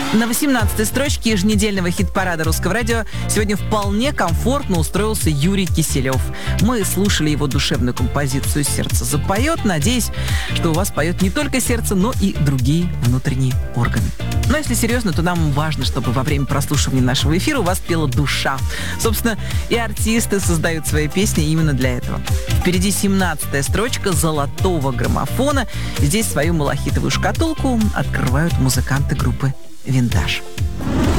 На 18-й строчке еженедельного хит-парада Русского радио сегодня вполне комфортно устроился Юрий Киселев. Мы слушали его душевную композицию «Сердце запоет», надеясь, что у вас поет не только сердце, но и другие внутренние органы. Но если серьезно, то нам важно, чтобы во время прослушивания нашего эфира у вас пела душа. Собственно, и артисты создают свои песни именно для этого. Впереди 17-я строчка золотого граммофона. Здесь свою малахитовую шкатулку открывают музыканты группы «Винтаж».